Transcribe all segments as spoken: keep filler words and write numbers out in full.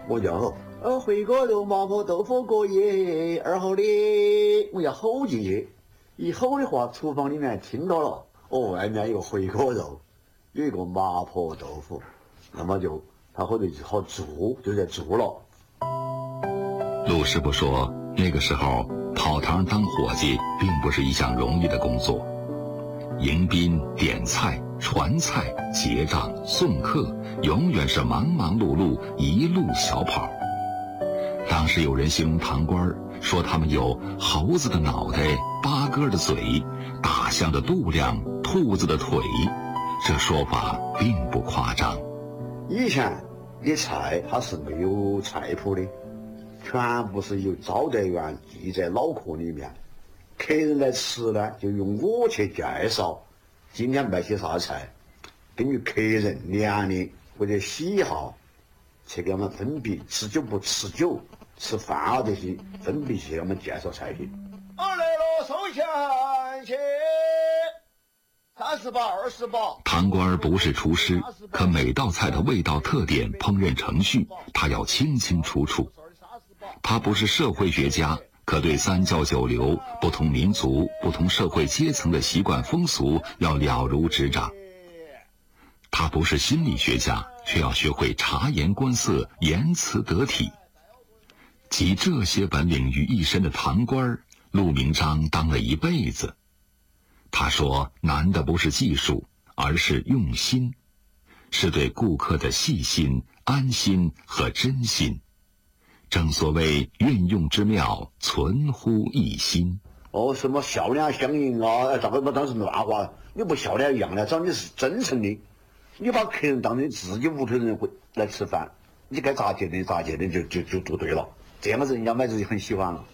我要呃回锅肉、麻婆豆腐过夜，二号的我要吼进去，一吼的话，厨房里面听到了，哦，外面有个回锅肉，有一个麻婆豆腐，那么就他后头就好做，就在做了。 陆师傅说，那个时候跑堂当伙计并不是一项容易的工作，迎宾、点菜、传菜、结账、送客，永远是忙忙碌碌，一路小跑。当时有人形容堂官说他们有猴子的脑袋、八哥的嘴、大象的肚量、兔子的腿，这说法并不夸张。 以前的菜它是没有菜谱的，全部是由招待员记在脑壳里面，客人来吃呢，就用我去介绍今天卖些啥菜，根据客人年龄或者喜好去给他们分别，吃酒不吃酒，吃饭啊这些分别去给他们介绍菜品。我来了，收钱去。三十八，二十八。 堂官不是厨师，可每道菜的味道特点、烹饪程序，他要清清楚楚。他不是社会学家，可对三教九流、不同民族、不同社会阶层的习惯风俗要了如指掌。他不是心理学家，却要学会察言观色、言辞得体。集这些本领于一身的堂官，陆明章当了一辈子。他说，难的不是技术，而是用心，是对顾客的细心、安心和真心。正所谓运用之妙，存乎一心。 哦，什么笑脸相迎啊？咋个不当成乱话？你不笑脸一样的，只要你是真诚的，你把客人当成自己屋头人会来吃饭，你该咋接的咋接的就就就做对了，这样子人家买子就很喜欢了。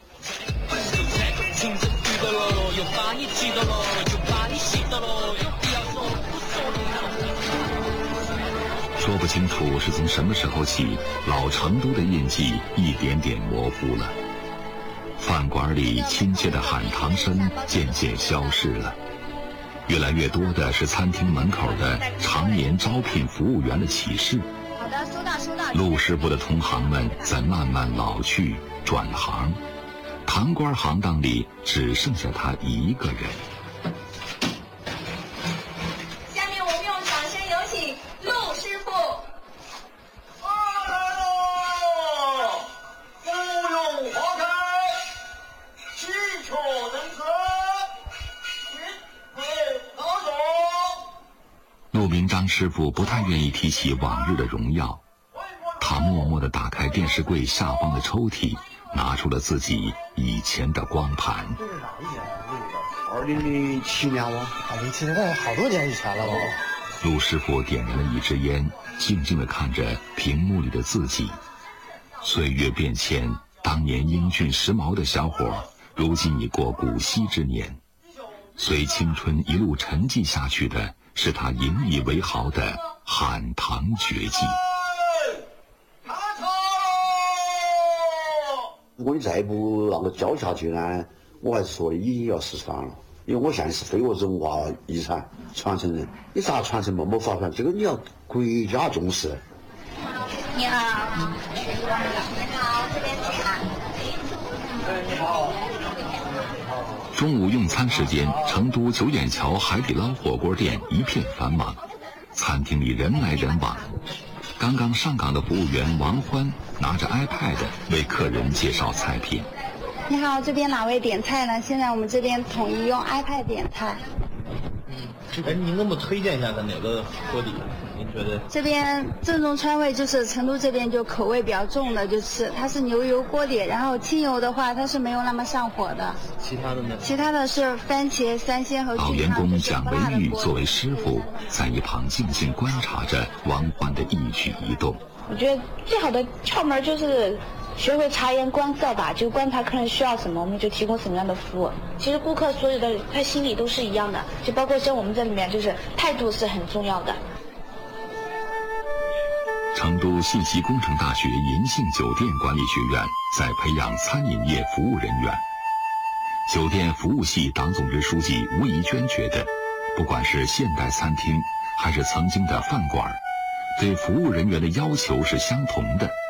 说不清楚是从什么时候起，老成都的印记一点点模糊了。饭馆里亲切的喊堂声渐渐消失了，越来越多的是餐厅门口的常年招聘服务员的启事。 好的，收到收到。 陆师傅的同行们在慢慢老去转行，堂官行当里只剩下他一个人。 下面我们用掌声有请陆师傅。 来喽！芙蓉花开，喜鹊登科，云飞高中。 陆明章师傅不太愿意提起往日的荣耀，他默默地打开电视柜下方的抽屉，拿出了自己以前的光盘。 这是哪一年？二零零七年了。 啊，零七年，那好多年以前了吧？ 陆师傅点燃了一支烟，静静地看着屏幕里的自己。岁月变迁，当年英俊时髦的小伙，如今已过古稀之年。随青春一路沉寂下去的，是他引以为豪的喊堂绝技。 如果你再不让我教下去呢，我还是说已经要失传了。因为我现在是非物质文化遗产传承人，你咋传承嘛？没法传，这个你要国家重视。 你好，你好，这边请啊。 你好。 中午用餐时间，成都九眼桥海底捞火锅店一片繁忙，餐厅里人来人往。刚刚上岗的服务员王欢拿着 iPad 为客人介绍菜品。 你好，这边哪位点菜呢？现在我们这边统一用 iPad 点菜。 嗯，哎，您能不能推荐一下它哪个锅底？您觉得？ 这边正宗川味就是成都这边就口味比较重的，就是它是牛油锅底，然后清油的话它是没有那么上火的。 其他的呢？ 其他的是番茄、三鲜和老员工蒋维玉作为师傅，在一旁静静观察着王欢的一举一动。 我觉得最好的窍门就是学会察言观色吧，就观察客人需要什么，我们就提供什么样的服务。其实顾客所有的他心里都是一样的，就包括像我们这里面，就是态度是很重要的。 成都信息工程大学银杏酒店管理学院在培养餐饮业服务人员。酒店服务系党总支书记吴怡娟觉得，不管是现代餐厅还是曾经的饭馆，对服务人员的要求是相同的，